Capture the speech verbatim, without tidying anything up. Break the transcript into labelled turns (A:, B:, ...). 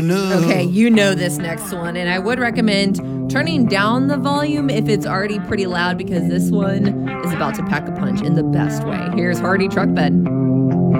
A: Okay, you know this next one, and I would recommend turning down the volume if it's already pretty loud, because this one is about to pack a punch in the best way. Here's Hardy Truck Bed.